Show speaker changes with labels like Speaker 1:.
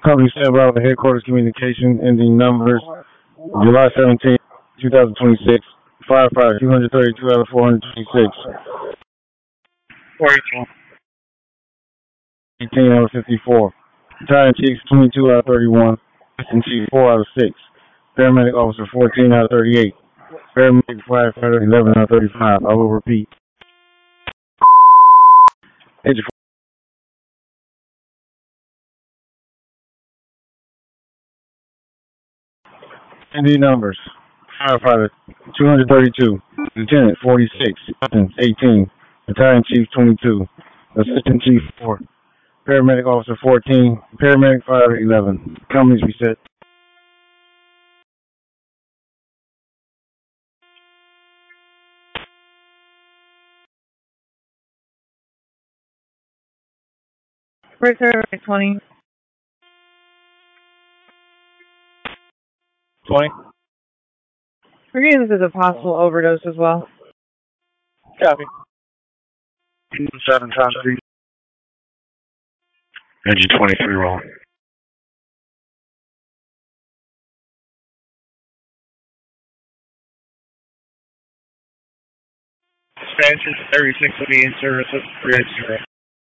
Speaker 1: Company stand by with headquarters communication ending numbers July 17, 2026. Firefighter 232 out of 426. 18 out of 54. Battalion Chief 22 out of 31. Assistant Chief 4 out of 6. Paramedic Officer 14 out of 38. Paramedic Firefighter 11 out of 35. I will repeat. Engine ND numbers. Firefighter 232. Lieutenant 46. Captain 18. Battalion Chief 22. Assistant Chief 4. Paramedic Officer 14. Paramedic Firefighter 11. Companies reset.
Speaker 2: Breaker 20.
Speaker 1: 20.
Speaker 2: We're getting this as a possible overdose as well.
Speaker 1: Copy. 7 times 3. Engine 23 roll. Expansion 36 will be in service at Bridge 0.